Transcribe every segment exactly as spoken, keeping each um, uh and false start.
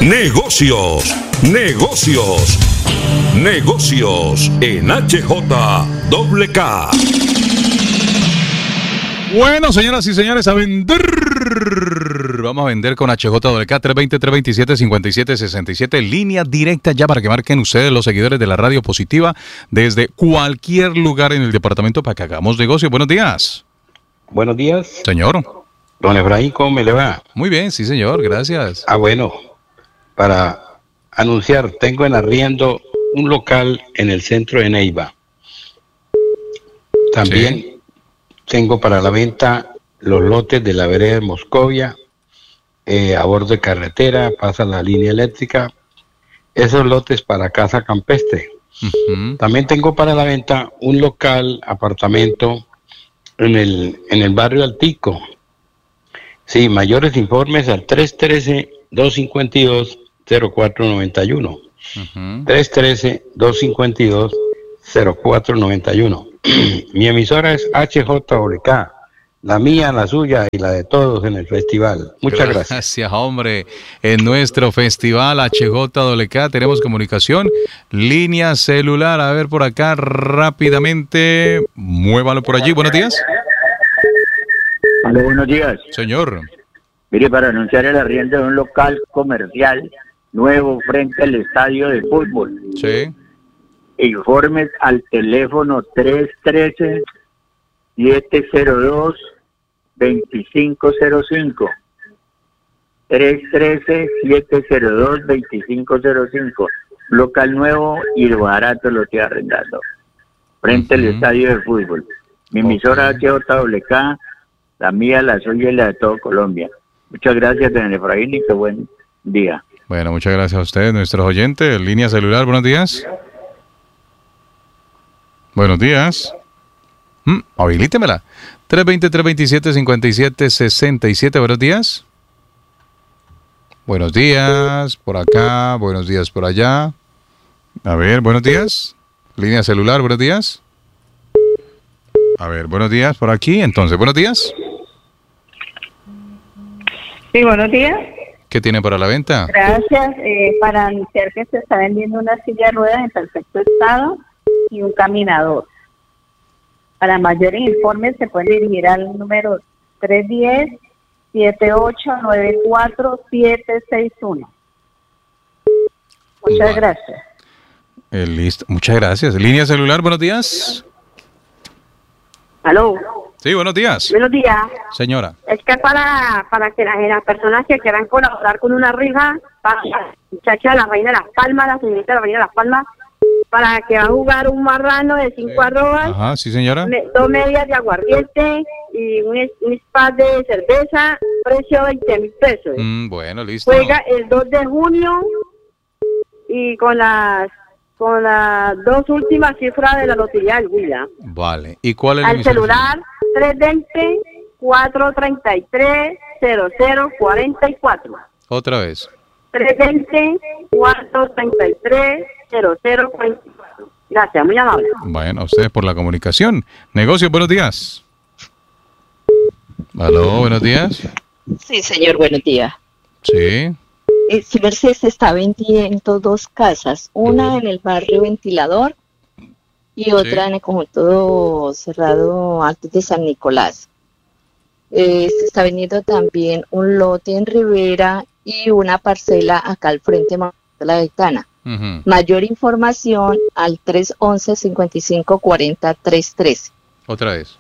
Negocios, negocios, negocios en H J W K. Bueno, señoras y señores, a vender. Vamos a vender con H J W K tres dos cero, tres dos siete, cinco siete seis siete. Línea directa ya para que marquen ustedes, los seguidores de la radio positiva, desde cualquier lugar en el departamento para que hagamos negocio. Buenos días. Buenos días. Señor. Don Efraín, ¿cómo me le va? Muy bien, sí, señor, gracias. Ah, bueno, para anunciar, tengo en arriendo un local en el centro de Neiva. También sí. Tengo para la venta los lotes de la vereda de Moscovia, eh, a bordo de carretera, pasa la línea eléctrica, esos lotes para casa campestre. Uh-huh. También tengo para la venta un local, apartamento, en el, en el barrio Altico. Sí, mayores informes al tres uno tres, dos cinco dos, cero cuatro nueve uno. Uh-huh. tres uno tres, dos cinco dos, cero cuatro nueve uno. Mi emisora es H J W K, la mía, la suya y la de todos en el festival. Muchas gracias. Gracias, hombre. En nuestro festival H J W K tenemos comunicación, línea celular. A ver por acá rápidamente. Muévalo por allí. Buenos días. Hola, buenos días. Señor. Mire, para anunciar el arriendo de un local comercial nuevo frente al estadio de fútbol. Sí. Informes al teléfono tres uno tres, siete cero dos, dos cinco cero cinco. tres uno tres, siete cero dos, dos cinco cero cinco. Local nuevo y barato lo estoy arrendando. Frente uh-huh. al estadio de fútbol. Mi emisora okay. H J W K, la mía, la suya y la de todo Colombia. Muchas gracias, don Efraín, y qué buen día. Bueno, muchas gracias a ustedes, nuestros oyentes. Línea celular, buenos días. Buenos días. Mm, habilítemela. tres dos cero, tres dos siete, cinco siete seis siete. Buenos días. Buenos días. Por acá. Buenos días por allá. A ver, buenos días. Línea celular, buenos días. A ver, buenos días por aquí. Entonces, buenos días. Sí, buenos días. ¿Qué tiene para la venta? Gracias. Eh, para anunciar que se está vendiendo una silla de ruedas en perfecto estado y un caminador. Para mayores informes se pueden dirigir al número tres uno cero, siete ocho nueve cuatro, siete seis uno. Muchas vale. gracias. Eh, listo. Muchas gracias. Línea celular, buenos días. Aló. Sí, buenos días. Buenos días. Señora. Es que para para que las, las personas que quieran colaborar con una rifa, para la muchacha de la Reina de las Palmas, la señorita de la Reina de las Palmas, para que va a jugar un marrano de cinco sí. arrobas, ajá, sí señora, me, dos medias de aguardiente y un, un spa de cerveza, precio veinte mil pesos. Mm, bueno, listo. Juega el dos de junio y con las con las dos últimas cifras de la lotería del Huila. Vale, ¿y cuál es el al celular? tres dos cero, cuatro tres tres, cero cero cuatro cuatro. Otra vez. tres dos cero, cuatro tres tres, cero cero cuatro cuatro. Gracias, muy amable. Bueno, a ustedes por la comunicación. Negocio, buenos días. Aló, buenos días. Sí, señor, buenos días. Sí. Eh, si Mercedes está vendiendo dos casas, una en el barrio Ventilador y otra sí. en el conjunto cerrado Altos de San Nicolás. Eh, se está vendiendo también un lote en Rivera y una parcela acá al frente de la ventana. Uh-huh. Mayor información al tres once, cincuenta y cinco cuarenta, treinta y tres. Otra vez.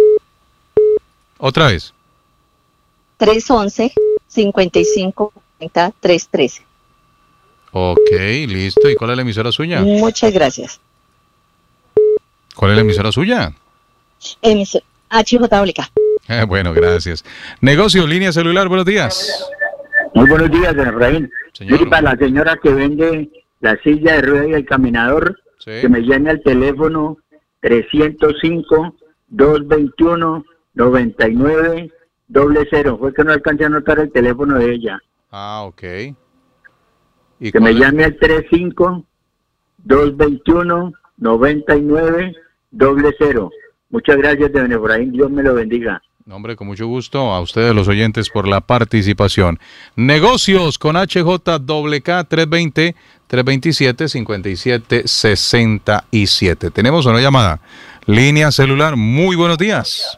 Otra vez. tres once, cincuenta y cinco cuarenta, treinta y tres. Ok, listo. ¿Y cuál es la emisora suya? Muchas gracias. ¿Cuál es la emisora suya? Emisora H J W K. Eh, bueno, gracias. Negocio, línea celular, buenos días. Muy buenos días, don Efraín. Y para la señora que vende la silla de ruedas y el caminador, sí. que me llame al teléfono trescientos cinco, doscientos veintiuno, noventa y nueve, cero. Fue que no alcancé a anotar el teléfono de ella. Ah, ok. ¿Y que me llame al treinta y cinco, doscientos veintiuno, noventa y nueve, cero. Muchas gracias, don Efraín. Dios me lo bendiga. No, hombre, con mucho gusto a ustedes los oyentes por la participación. Negocios con H J W K tres dos cero, tres dos siete, cinco siete seis siete. Tenemos una llamada. Línea celular, muy buenos días.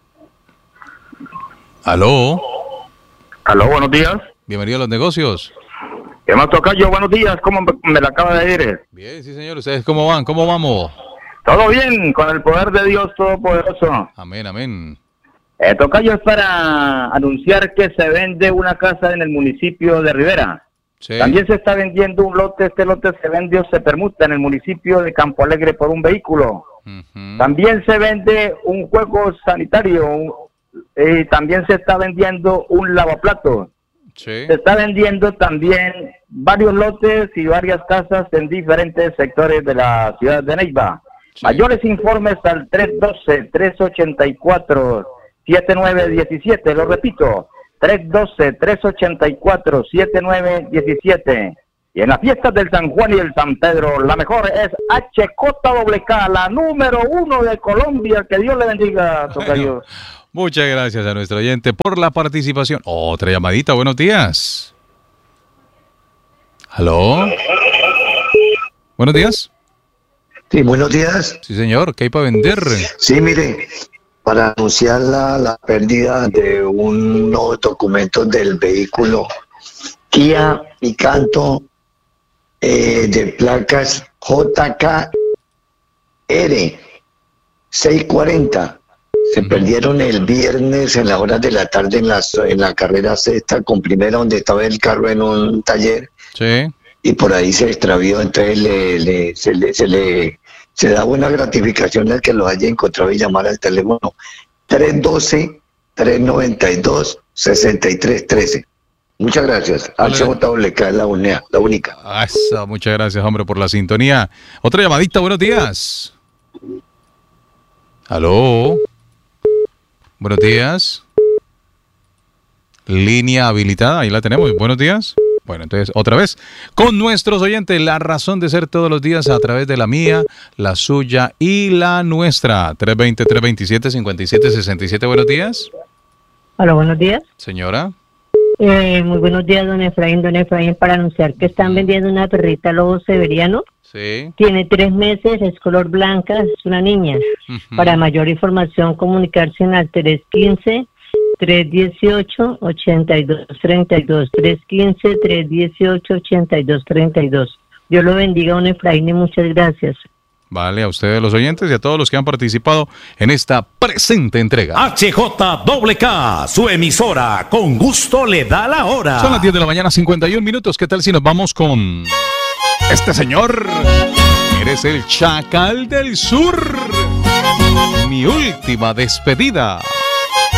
Aló. Aló, buenos días. Bienvenido a los negocios. ¿Qué más toca yo? Buenos días, ¿cómo me, me la acaba de ir? Bien, sí señor, ¿ustedes cómo van? ¿Cómo vamos? Todo bien, con el poder de Dios Todopoderoso. Amén, amén. Eh, toca yo es para anunciar que se vende una casa en el municipio de Rivera. Sí. También se está vendiendo un lote, este lote se vende o se permuta en el municipio de Campo Alegre por un vehículo. Uh-huh. También se vende un juego sanitario, un, eh, también se está vendiendo un lavaplatos. Sí. Se está vendiendo también varios lotes y varias casas en diferentes sectores de la ciudad de Neiva. Sí. Mayores informes al tres uno dos, tres ocho cuatro, siete nueve uno siete. Lo repito, tres uno dos, tres ocho cuatro, siete nueve uno siete. Y en las fiestas del San Juan y del San Pedro, la mejor es H J W K, la número uno de Colombia. Que Dios le bendiga, tocayo. Muchas gracias a nuestro oyente por la participación. Otra llamadita, buenos días. ¿Aló? Buenos días. Sí, buenos días. Sí, señor, ¿qué hay para vender? Sí, mire, para anunciar la, la pérdida de unos documentos del vehículo Kia Picanto eh, de placas J K R seiscientos cuarenta. Se perdieron el viernes en las horas de la tarde en la, en la carrera sexta con primera, donde estaba el carro en un taller. Sí. Y por ahí se extravió, entonces le, le, se, le, se le se da buena gratificación al que lo haya encontrado y llamar al teléfono tres uno dos, tres nueve dos, seis tres uno tres. Muchas gracias. H J W K es la, unia, la única. Eso, muchas gracias, hombre, por la sintonía. Otra llamadita, buenos días. ¿Aló? Buenos días. Línea habilitada, ahí la tenemos. Buenos días. Bueno, entonces, otra vez, con nuestros oyentes, la razón de ser todos los días a través de la mía, la suya y la nuestra. tres dos cero, tres dos siete, cinco siete seis siete. Buenos días. Hola, buenos días. Señora. Eh, muy buenos días, don Efraín. Don Efraín, para anunciar que están vendiendo una perrita lobo siberiano. Sí. Tiene tres meses, es color blanca, es una niña. Uh-huh. Para mayor información, comunicarse en al tres uno cinco, tres uno ocho, ocho dos tres dos. tres uno cinco, tres uno ocho, ocho dos tres dos. Dios lo bendiga, don Efraín, y muchas gracias. Vale, a ustedes los oyentes y a todos los que han participado en esta presente entrega. H J W K, su emisora, con gusto le da la hora. Son las diez de la mañana, cincuenta y un minutos. ¿Qué tal si nos vamos con este señor? Eres el Chacal del Sur. Mi última despedida.